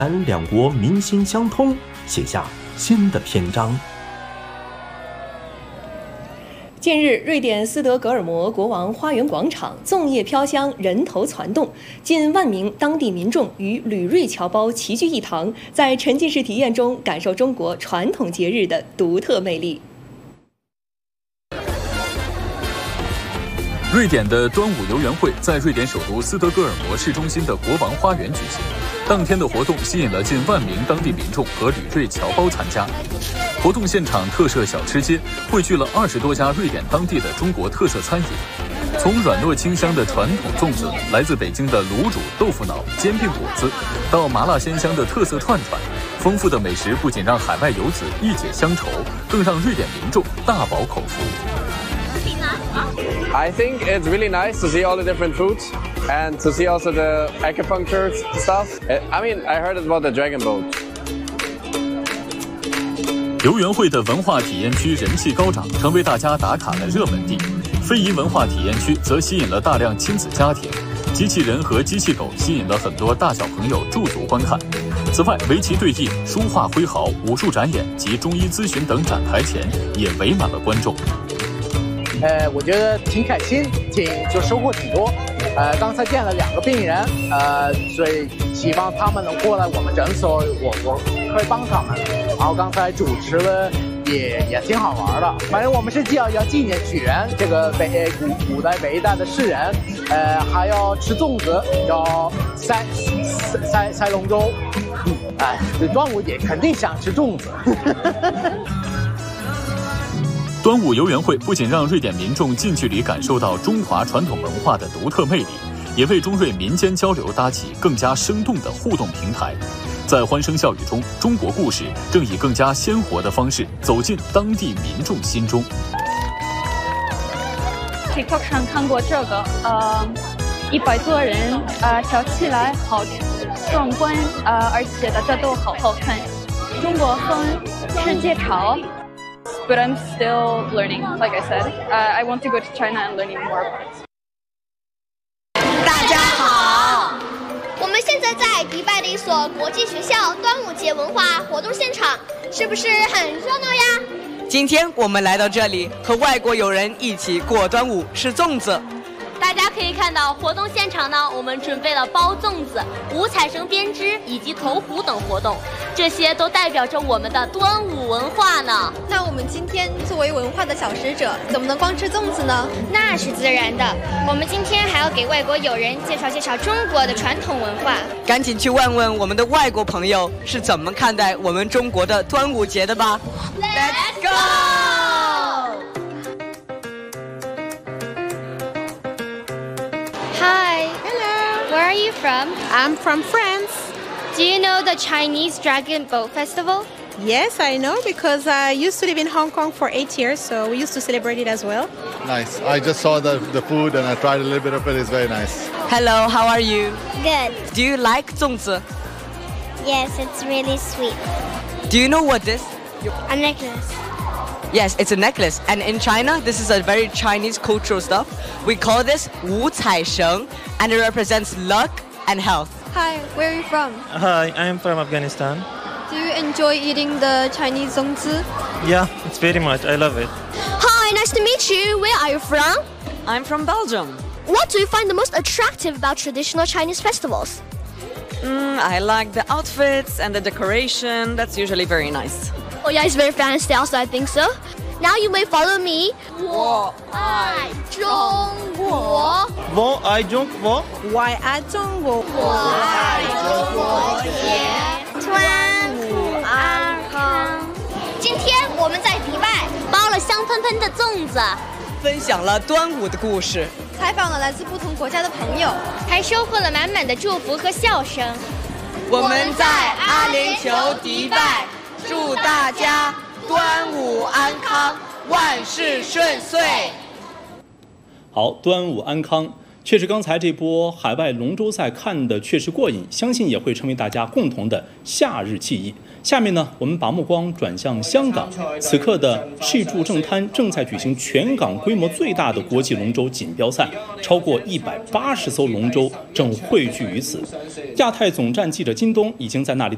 两国民心相通，写下新的篇章。 近日，瑞典斯德哥尔摩国王花园广场粽叶飘香，人头攒动，近万名当地民众与旅瑞侨胞齐聚一堂，在沉浸式体验中感受中国传统节日的独特魅力。 瑞典的端午游园会在瑞典首都斯德哥尔摩市中心的国王花园举行。当天的活动吸引了近万名当地民众和旅瑞侨胞参加。活动现场特设小吃街，汇聚了20多家瑞典当地的中国特色餐饮。从软糯清香的传统粽子，来自北京的卤煮、豆腐脑、煎饼果子，到麻辣鲜香的特色串串，丰富的美食不仅让海外游子一解乡愁，更让瑞典民众大饱口福。 I think it's really nice to see all the different foods and to see also the acupuncture stuff. I mean, I heard about the dragon boat. 游园会的文化体验区人气高涨，成为大家打卡的热门地。非遗文化体验区则吸引了大量亲子家庭，机器人和机器狗吸引了很多大小朋友驻足观看。此外，围棋对弈、书画挥毫、武术展演及中医咨询等展台前也围满了观众。 我觉得挺开心，就收获挺多。刚才见了2个病人，所以希望他们能过来我们诊所，我可以帮他们。然后刚才主持了也挺好玩的。反正我们是要纪念屈原这个古代伟大的诗人，还要吃粽子，要赛龙舟。端午节肯定想吃粽子。 端午游园会不仅让瑞典民众近距离感受到中华传统文化的独特魅力，也为中瑞民间交流搭起更加生动的互动平台。在欢声笑语中，中国故事正以更加鲜活的方式走进当地民众心中。 TikTok 上看过这个，100多人跳起来，好壮观，而且大家都好好看。中国风世界潮。But I'm still learning, like I said. I want to go to China and learning more about it. 大家好，我们现在在迪拜的一所国际学校端午节文化活动现场，是不是很热闹呀？ 今天我们来到这里，和外国友人一起过端午，吃粽子。 大家可以看到，活动现场呢，我们准备了包粽子、五彩绳编织以及投壶等活动，这些都代表着我们的端午文化呢。 那我们今天作为文化的小使者，怎么能光吃粽子呢？ 那是自然的，我们今天还要给外国友人介绍中国的传统文化。 赶紧去问问我们的外国朋友是怎么看待我们中国的端午节的吧。Let's go! Hi. Hello. Where are you from? I'm from France. Do you know the Chinese Dragon Boat Festival? Yes, I know because I used to live in Hong Kong for 8 years, so we used to celebrate it as well. Nice. I just saw the food and I tried a little bit of it. It's very nice. Hello, how are you? Good. Do you like 粽子? Yes, it's really sweet. Do you know what this? A necklace. Yes, it's a necklace. And in China, this is a very Chinese cultural stuff. We call this 五彩绳, and it represents luck and health. Hi, where are you from? Hi, I'm from Afghanistan. Do you enjoy eating the Chinese zongzi? Yeah, it's very much. I love it. Hi, nice to meet you. Where are you from? I'm from Belgium. What do you find the most attractive about traditional Chinese festivals? I like the outfits and the decoration. That's usually very nice. Oh yeah, it's very fancy also, I think so. Now you may follow me. 我爱中国。 我爱中国。 我爱中国。 我爱中国节。端午安康。今天我们在迪拜包了香喷喷的粽子， 分享了端午的故事， 采访了来自不同国家的朋友， 还收获了满满的祝福和笑声。 我们在阿联酋迪拜。祝大家端午安康，万事顺遂。 好，端午安康。确实，刚才这波海外龙舟赛看的确实过瘾，相信也会成为大家共同的夏日记忆。下面呢，我们把目光转向香港，此刻的赤柱正滩正在举行全港规模最大的国际龙舟锦标赛，超过180艘龙舟正汇聚于此。亚太总站记者金东已经在那里。